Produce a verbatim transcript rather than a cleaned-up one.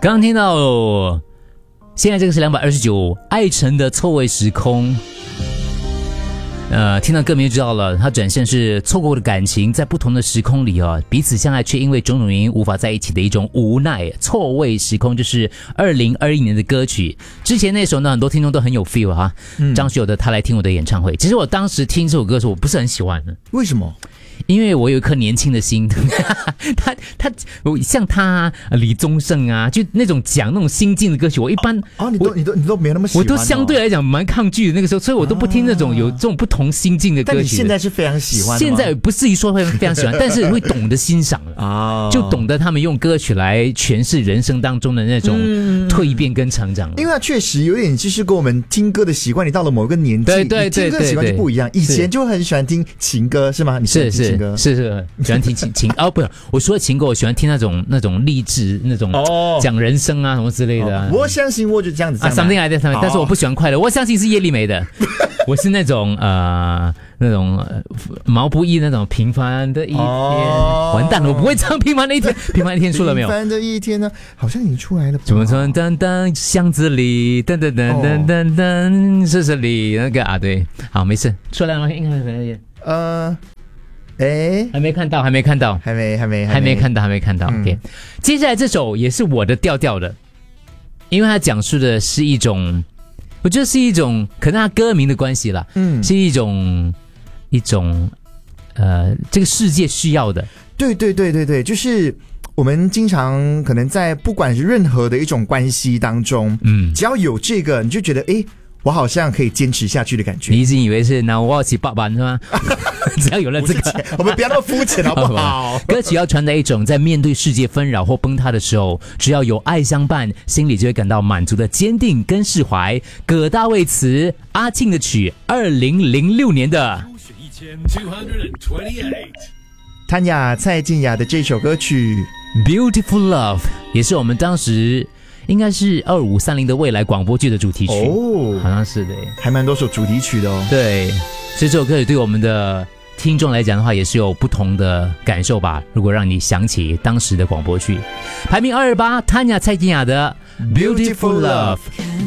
刚刚听到，现在这个是两百二十九，艾辰的错位时空。呃，听到歌名就知道了，它展现是错过的感情在不同的时空里哦，彼此相爱却因为种种原因无法在一起的一种无奈。错位时空就是二零二一年的歌曲，之前那首呢，很多听众都很有 feel 哈。嗯、张学友的《他来听我的演唱会》，其实我当时听这首歌的时候，我不是很喜欢的。 为什么？ 因为我有一颗年轻的心，他他像他、啊、李宗盛啊，就那种讲那种心境的歌曲，我一般哦，你都你都你都没有那么喜欢、哦， 我都相对来讲蛮抗拒的那个时候，所以我都不听那种有这种不同心境的歌曲。 但你现在是非常喜欢的吗？ 现在不至于说会非常喜欢，但是会懂得欣赏了啊，就懂得他们用歌曲来诠释人生当中的那种蜕变跟成长。 因为它确实有点就是跟我们听歌的习惯，你到了某个年纪， 对对对对对， 听歌的习惯就不一样。以前就很喜欢听情歌，是吗？你喜欢听情歌？ 是是是。喜欢听情情哦，不是，我说的情歌，我喜欢听那种那种励志、那种讲人生啊什么之类的、啊哦。我相信我就这样子啊 ，something like that， 但是我不喜欢快乐，我相信是叶丽梅的，我是那种呃那种、呃、毛不易那种平凡的一天，哦、完蛋了，我不会唱平凡的一天，平凡的一天出了没有？ 平凡的一天呢，好像已经出来了。 怎么说？噔噔巷子里，噔噔噔噔噔噔，是这里那个啊，对，好，没事，出来了吗？应该没呃。哎， 还没看到，还没看到， 还没，还没， 还没看到，还没看到。嗯、OK， 接下来这首也是我的调调的，因为它讲述的是一种，我觉得是一种，可能它歌名的关系啦，嗯，是一种一种呃，这个世界需要的。 对对对对对，就是我们经常可能在不管是任何的一种关系当中，嗯，只要有这个，你就觉得哎。我好像可以坚持下去的感觉。 你一直以为是拿我起爸爸是吗？只要有了这个， 我们不要那么肤浅好不好？ 歌曲要传达一种在面对世界纷扰或崩塌的时候，只要有爱相伴，心里就会感到满足的坚定跟释怀。葛大卫词，阿庆的曲，二零零六年的。 谭雅、蔡健雅的这首歌曲 《Beautiful Love》也是我们当时。应该是二五三零的未来广播剧的主题曲哦，好像是的， 还蛮多首主题曲的哦。 对，所以这首歌曲对我们的听众来讲的话，也是有不同的感受吧。如果让你想起当时的广播剧，排名二二八，谭雅、蔡健雅的《Beautiful Love》。